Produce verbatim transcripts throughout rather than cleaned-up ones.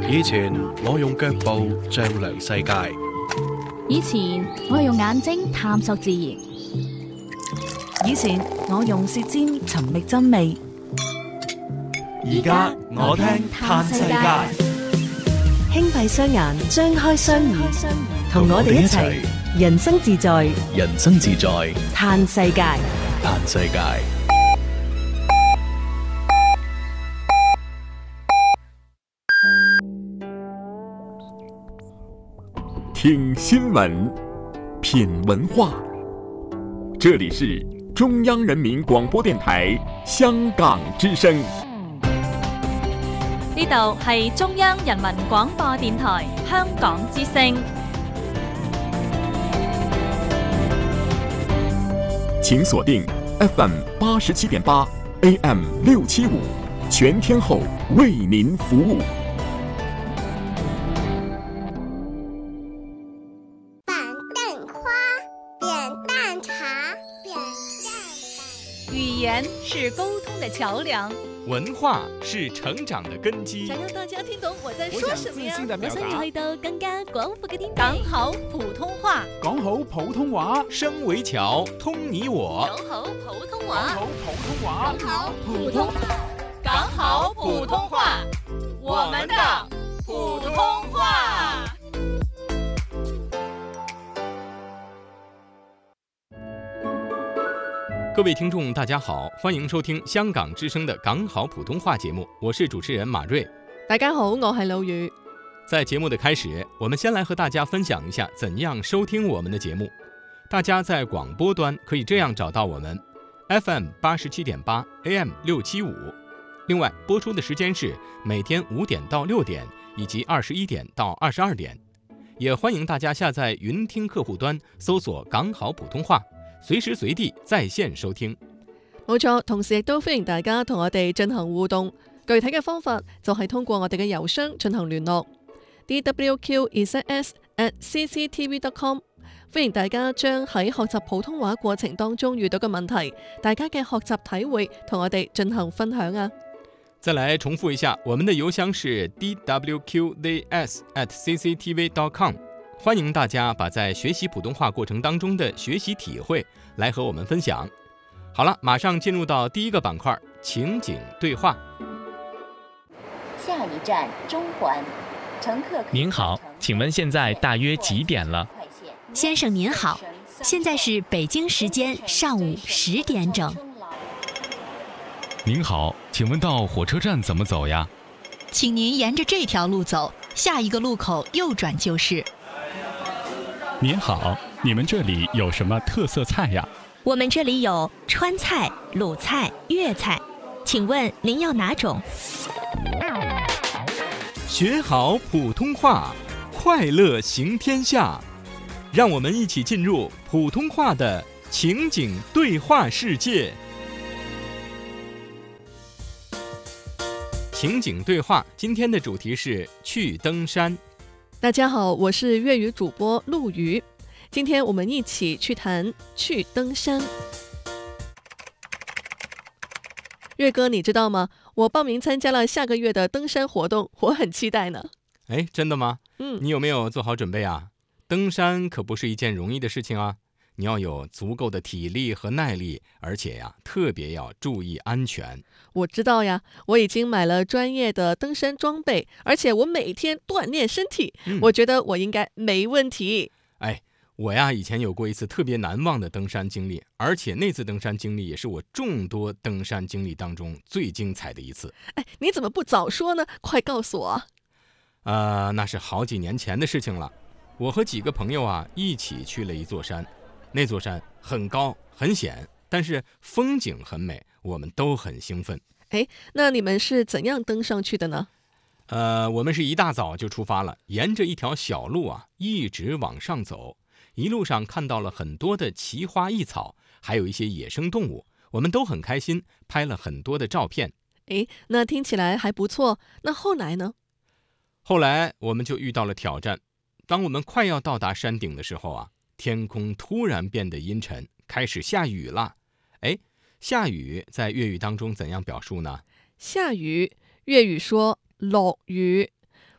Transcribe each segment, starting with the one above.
以前我用腳步丈量世界， 以前我用眼睛探索自然， 以前我用舌尖尋覓真味， 而家我聽嘆世界。 輕閉雙眼，張開雙耳，同我哋一齊人生自在， 人生自在， 嘆世界。 嘆世界。 听新闻，品文化，这里是中央人民广播電台香港之聲。 呢度係中央人民廣播電台香港之聲。 請鎖定 F M 八十七點八 A M 六七五，全天候為您服務。 語言是溝通的橋梁， 文化是成長的根基。 想讓大家聽懂我在說什麼呀？ 我想要去到更加廣闊嘅天地。 講好普通話， 講好普通話， 聲為橋，通你我。 講好普通話， 講好普通話， 講好普通話，講好普通話，我們的普通話。 各位聽眾大家好，歡迎收聽香港之聲的港好普通話節目，我是主持人馬瑞。 大家好，我係老宇。 在節目的開始，我們先來和大家分享一下怎樣收聽我們的節目。大家在廣播端可以這樣找到我們 F M 八十七點八 A M 六七五，另外播出的時間是每天五點到六點以及二十一點到二十二點。也歡迎大家下載雲聽客戶端搜索港好普通話，隨時隨地在線收聽。 冇錯，同時亦都歡迎大家同我哋進行互動，具體嘅方法就係通過我哋嘅郵箱進行聯絡 d w q z s at c c t v dot com。 歡迎大家將喺學習普通話過程當中遇到嘅問題，大家嘅學習體會同我哋進行分享啊。 再來重複一下，我們的郵箱是 d w q z s at c c t v dot com。歡迎大家把在學習普通話過程當中的學習體會來和我們分享。好了，馬上進入到第一個板塊，情景對話。 下一站中環，乘客。 您好，請問現在大約幾點了？ 先生您好，現在是北京時間上午十點整。 您好，請問到火車站怎麼走呀？ 請您沿着這條路走，下一個路口右轉就是。 您好，你們這裡有什麼特色菜呀？ 我們這裡有川菜、魯菜、粵菜，請問您要哪種？ 學好普通話，快樂行天下。讓我們一起進入普通話的情景對話世界。情景對話，今天的主題是去登山。 大家好，我是粵語主播陸瑜，今天我們一起去談去登山。岳哥，你知道嗎？我報名參加了下個月的登山活動，我很期待呢。 哎，真的嗎？ 嗯， 你有沒有做好準備啊？登山可不是一件容易的事情啊，你要有足夠的體力和耐力，而且呀，特別要注意安全。 我知道呀，我已經買了專業的登山裝備，而且我每天鍛鍊身體，嗯，我覺得我應該沒問題。 哎，我呀以前有過一次特別難忘的登山經歷，而且那次登山經歷也是我眾多登山經歷當中最精彩的一次。 哎，你怎麼不早說呢？快告訴我。 呃，那是好幾年前的事情了。我和幾個朋友啊一起去了一座山，那座山很高很險，但是風景很美，我們都很興奮。 哎，那你們是怎樣登上去的呢？ 呃，我們是一大早就出發了，沿着一條小路啊一直往上走，一路上看到了很多的奇花異草，還有一些野生動物，我們都很開心，拍了很多的照片。 哎，那聽起來還不錯，那後來呢？ 後來我們就遇到了挑戰。當我們快要到達山頂的時候啊，天空突然變得陰沉，開始下雨了。哎，下雨在粵語當中怎樣表述呢？ 下雨，粵語說落雨。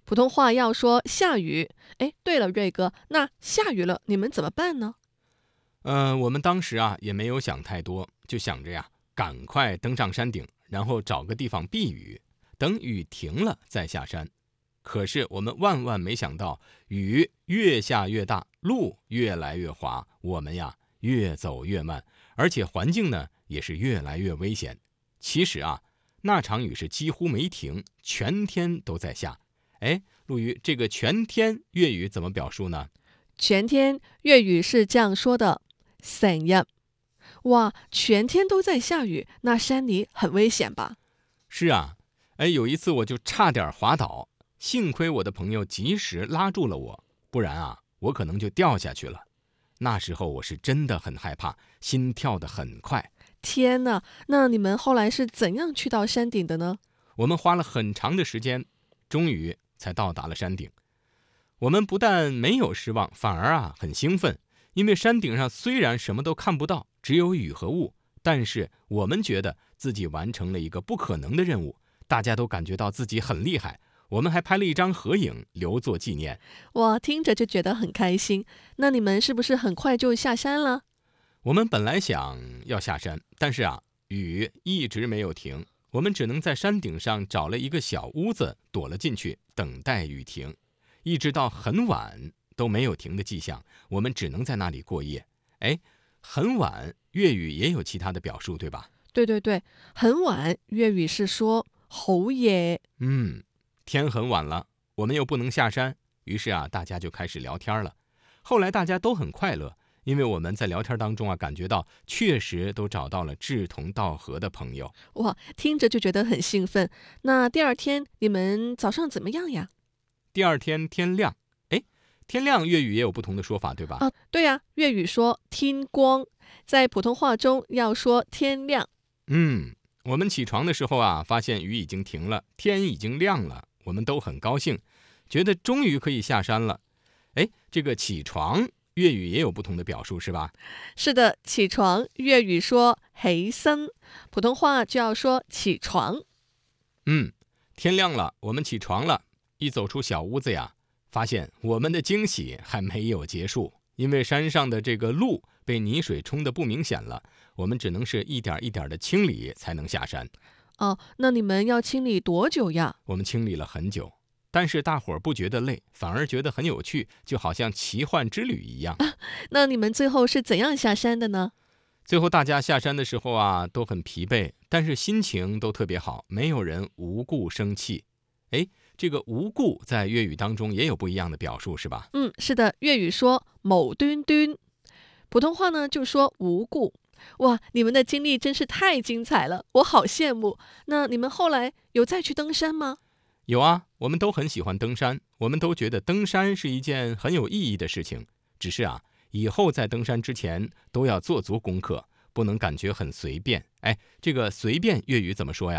普通话要说下雨。哎，对了，瑞哥，那下雨了，你们怎么办呢？ 呃，我们当时啊也没有想太多，就想着呀，赶快登上山顶，然后找个地方避雨，等雨停了再下山。可是我们万万没想到，雨越下越大，路越来越滑，我们呀越走越慢，而且环境呢也是越来越危险。其实啊，那场雨是几乎没停，全天都在下。哎，陆瑜，这个全天粤语怎么表述呢？ 全天粤语是这样说的，成日。哇，全天都在下雨，那山里很危险吧？ 是啊，哎，有一次我就差点滑倒，幸亏我的朋友及时拉住了我，不然啊，我可能就掉下去了。那时候我是真的很害怕，心跳得很快。 天哪，那你们后来是怎样去到山顶的呢？ 我们花了很长的时间，终于才到达了山顶。我们不但没有失望，反而啊很兴奋，因为山顶上虽然什么都看不到，只有雨和雾，但是我们觉得自己完成了一个不可能的任务，大家都感觉到自己很厉害。我们还拍了一张合影留作纪念。 哇，听着就觉得很开心。那你们是不是很快就下山了？ 我们本来想要下山，但是啊，雨一直没有停，我们只能在山顶上找了一个小屋子躲了进去，等待雨停。一直到很晚都没有停的迹象，我们只能在那里过夜。哎，很晚粤语也有其他的表述，对吧？ 对对对，很晚粤语是说好夜。 嗯，天很晚了，我们又不能下山，于是啊，大家就开始聊天了。后来大家都很快乐，因为我们在聊天当中啊，感觉到确实都找到了志同道合的朋友。 哇，听着就觉得很兴奋。那第二天你们早上怎么样呀？ 第二天天亮。哎，天亮粤语也有不同的说法，对吧？ 啊，对呀，粤语说天光，在普通话中要说天亮。 嗯，我们起床的时候啊，发现雨已经停了，天已经亮了，我们都很高兴，觉得终于可以下山了。哎，这个起床粤语也有不同的表述，是吧？ 是的，起床粤语说起身，普通话就要说起床。 嗯，天亮了，我们起床了。一走出小屋子呀，发现我们的惊喜还没有结束，因为山上的这个路被泥水冲得不明显了，我们只能是一点一点的清理才能下山。 哦，那你们要清理多久呀？ 我们清理了很久，但是大伙儿不觉得累，反而觉得很有趣，就好像奇幻之旅一样。 啊，那你们最后是怎样下山的呢？ 最后大家下山的时候啊，都很疲惫，但是心情都特别好，没有人无故生气。哎，这个无故在粤语当中也有不一样的表述，是吧？ 嗯，是的，粤语说某端端，普通话呢就说无故。哇，你们的经历真是太精彩了，我好羡慕。那你们后来有再去登山吗？ 有啊，我们都很喜欢登山，我们都觉得登山是一件很有意义的事情。只是啊，以后在登山之前都要做足功课，不能感觉很随便。哎，这个随便粤语怎么说呀？